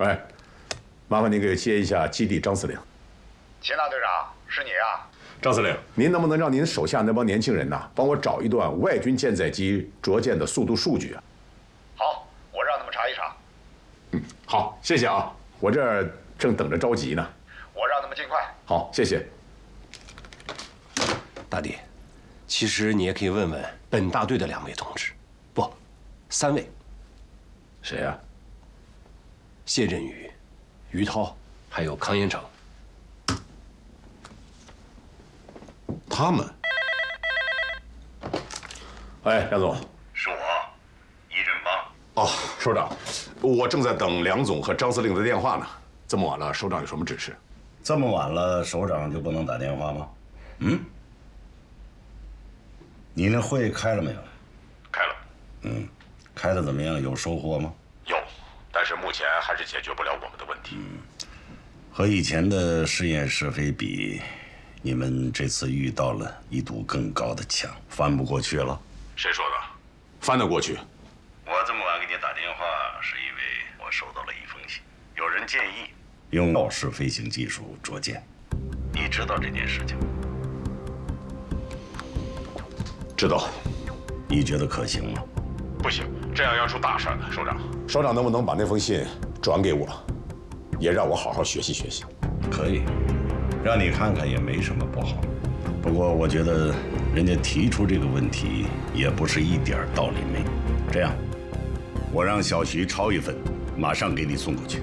哎，麻烦您给接一下基地张司令。 秦大队长，是你啊？ 张司令，您能不能让您手下那帮年轻人呐，帮我找一段外军舰载机着舰的速度数据啊？ 好，我让他们查一查。 好，谢谢啊，我这儿正等着着急呢。 我让他们尽快。 好，谢谢。 大弟，其实你也可以问问本大队的2位同志，不，3位。 谁呀？ 谢振宇、于涛，还有康延成。 他们。哎，梁总。 是我，易振邦。 哦，首长，我正在等梁总和张司令的电话呢。这么晚了，首长有什么指示？ 这么晚了，首长就不能打电话吗？嗯？你那会开了没有？ 开了。 开的怎么样？有收获吗？ 有，但是目前还是解决不了我们的问题。 和以前的是验是非比，你们这次遇到了一堵更高的墙，翻不过去了。 谁说的？翻得过去。 我这么晚给你打电话，是因为我收到了一封信，有人建议用绕式飞行技术着舰。你知道这件事情吗？ 知道。 你觉得可行吗？ 不行，这样要出大事的，首长。首长能不能把那封信转给我，也让我好好学习学习？ 可以，让你看看也没什么不好。不过我觉得人家提出这个问题也不是一点道理没。这样，我让小徐抄一份，马上给你送过去。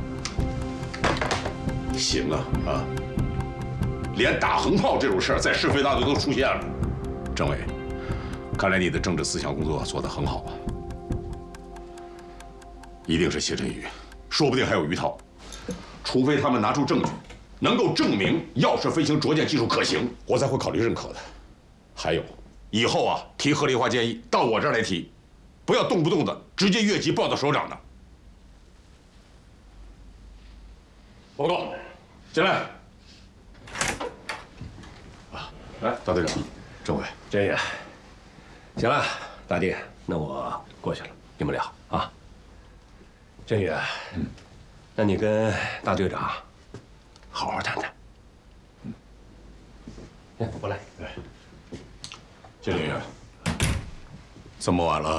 行啊，连打横炮这种事儿在是非大队都出现了。政委，看来你的政治思想工作做得很好啊。一定是谢振宇，说不定还有于涛，除非他们拿出证据，能够证明钥匙飞行着舰技术可行，我才会考虑认可的。还有，以后啊提合理化建议到我这儿来提，不要动不动的直接越级报到首长的。报告，进来。来，大队长，政委， 振宇，行了，大弟，那我过去了，你们聊啊。振宇，那你跟大队长好好谈谈。我来。 谢振宇，这么晚了，